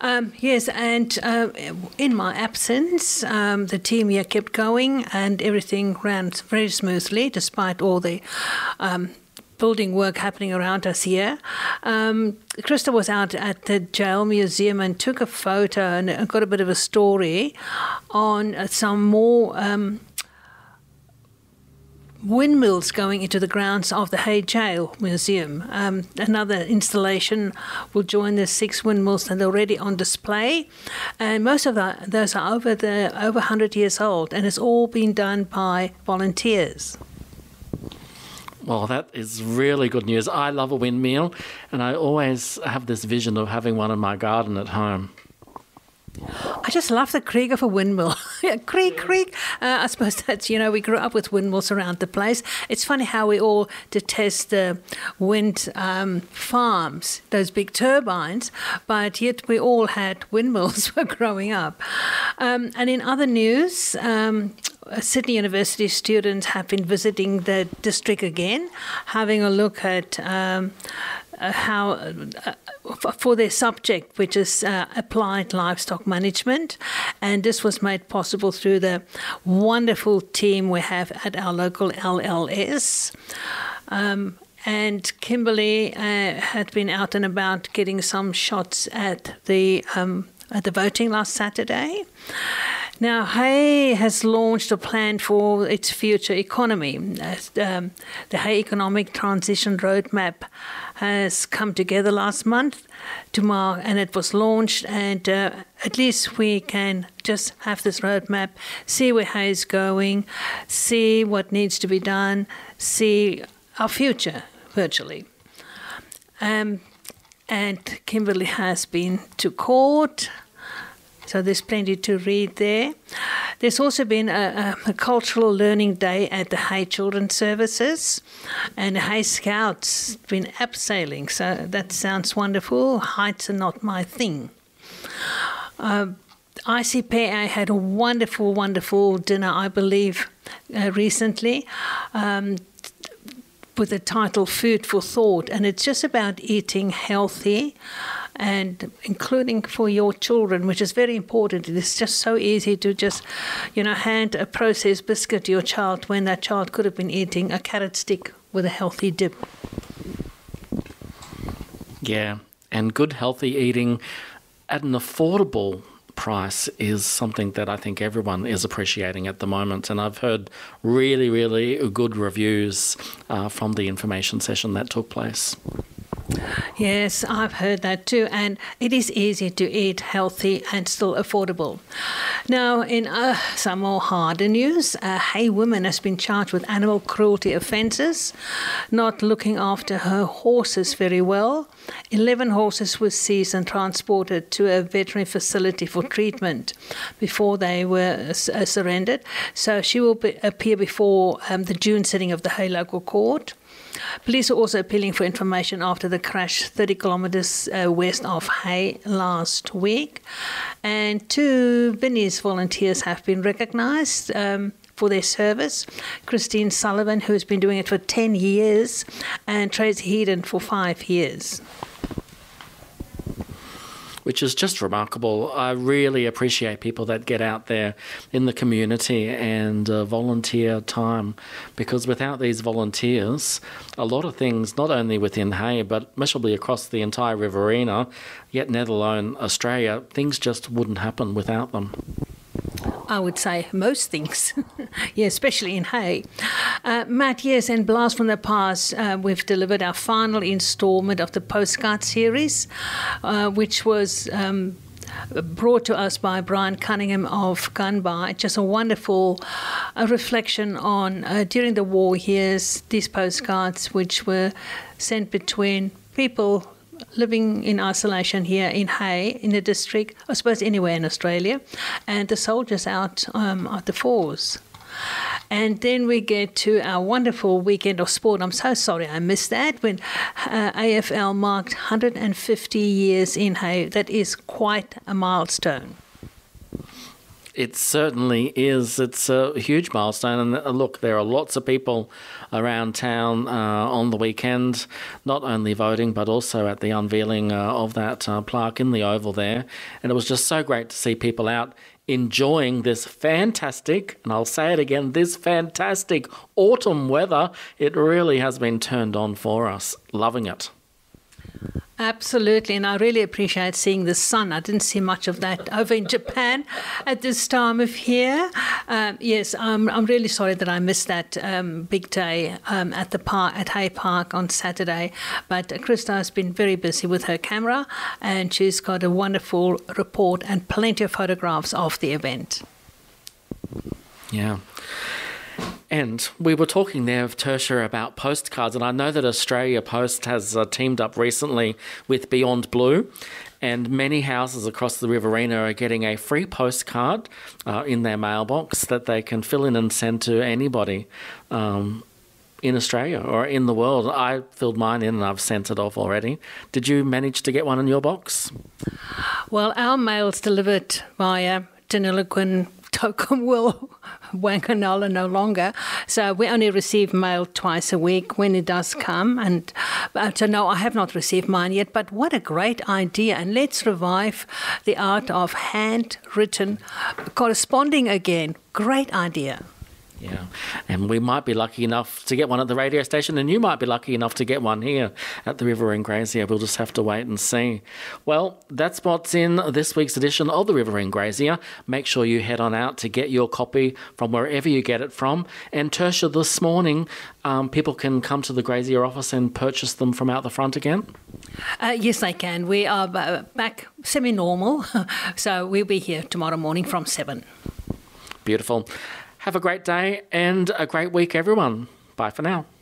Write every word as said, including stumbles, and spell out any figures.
Um, yes, and uh, in my absence, um, the team here kept going and everything ran very smoothly despite all the um, building work happening around us here. Um, Krista was out at the jail museum and took a photo and got a bit of a story on some more um, windmills going into the grounds of the Hay Jail Museum. Um, another installation will join the six windmills that are already on display, and most of the, those are over the over one hundred years old, and it's all been done by volunteers. Well, that is really good news. I love a windmill, and I always have this vision of having one in my garden at home. I just love the creak of a windmill. yeah, creak, creak. Uh, I suppose that's, you know, we grew up with windmills around the place. It's funny how we all detest the wind um, farms, those big turbines, but yet we all had windmills when growing up. Um, and in other news, um, Sydney University students have been visiting the district again, having a look at um, uh, how, uh, for their subject, which is uh, applied livestock management. And this was made possible through the wonderful team we have at our local L L S. Um, and Kimberly uh, had been out and about getting some shots at the um, at the voting last Saturday. Now, Hay has launched a plan for its future economy. Um, the Hay Economic Transition Roadmap has come together last month to mark, and it was launched, and uh, at least we can just have this roadmap, see where Hay is going, see what needs to be done, see our future virtually. Um, and Kimberly has been to court. So there's plenty to read there. There's also been a, a, a cultural learning day at the Hay Children's Services, and the Hay Scouts been abseiling. So that sounds wonderful. Heights are not my thing. Uh, I C P A had a wonderful, wonderful dinner, I believe, uh, recently. Um, with the title Food for Thought, and it's just about eating healthy and including for your children, which is very important. It's just so easy to just, you know, hand a processed biscuit to your child when that child could have been eating a carrot stick with a healthy dip. Yeah, and good healthy eating at an affordable price is something that I think everyone is appreciating at the moment, and I've heard really, really good reviews uh, from the information session that took place. Yes, I've heard that too, and it is easy to eat healthy and still affordable. Now, in uh, some more harder news, a Hay woman has been charged with animal cruelty offences, not looking after her horses very well. Eleven horses were seized and transported to a veterinary facility for treatment before they were uh, surrendered. So she will be, appear before um, the June sitting of the Hay Local Court. Police are also appealing for information after the crash thirty kilometres uh, west of Hay last week. And two Vinnie's volunteers have been recognised um, for their service. Christine Sullivan, who has been doing it for ten years, and Tracy Heaton for five years. Which is just remarkable. I really appreciate people that get out there in the community and uh, volunteer time, because without these volunteers, a lot of things, not only within Hay, but measurably across the entire Riverina, yet let alone Australia, things just wouldn't happen without them. I would say most things, yeah, especially in Hay. Uh, Matt, yes, and Blast from the Past, uh, we've delivered our final instalment of the postcard series, uh, which was um, brought to us by Brian Cunningham of Gunby. Just a wonderful uh, reflection on, uh, during the war years, these postcards which were sent between people living in isolation here in Hay, in the district, I suppose anywhere in Australia, and the soldiers out um, at the force. And then we get to our wonderful weekend of sport. I'm so sorry I missed that, when uh, A F L marked one hundred fifty years in Hay. That is quite a milestone. It certainly is. It's a huge milestone. And uh, look, there are lots of people around town uh, on the weekend, not only voting, but also at the unveiling uh, of that uh, plaque in the Oval there. And it was just so great to see people out enjoying this fantastic, and I'll say it again, this fantastic autumn weather. It really has been turned on for us. Loving it. Absolutely, and I really appreciate seeing the sun. I didn't see much of that over in Japan at this time of year. Um, yes, I'm, I'm really sorry that I missed that um, big day um, at the park, at Hay Park on Saturday. But Krista has been very busy with her camera, and she's got a wonderful report and plenty of photographs of the event. Yeah. And we were talking there of Tertia about postcards, and I know that Australia Post has uh, teamed up recently with Beyond Blue, and many houses across the Riverina are getting a free postcard uh, in their mailbox that they can fill in and send to anybody um, in Australia or in the world. I filled mine in and I've sent it off already. Did you manage to get one in your box? Well, our mail's delivered via Deniliquin, Tocumwell, Wanganala no longer. So we only receive mail twice a week when it does come. And uh, so no, I have not received mine yet. But what a great idea. And let's revive the art of handwritten corresponding again. Great idea. Yeah, and we might be lucky enough to get one at the radio station, and you might be lucky enough to get one here at the Riverine Grazier. We'll just have to wait and see. Well, that's what's in this week's edition of the Riverine Grazier. Make sure you head on out to get your copy from wherever you get it from. And Tertia, this morning, um, people can come to the Grazier office and purchase them from out the front again? Uh, yes, they can. We are uh, back semi-normal, so we'll be here tomorrow morning from seven. Beautiful. Have a great day and a great week, everyone. Bye for now.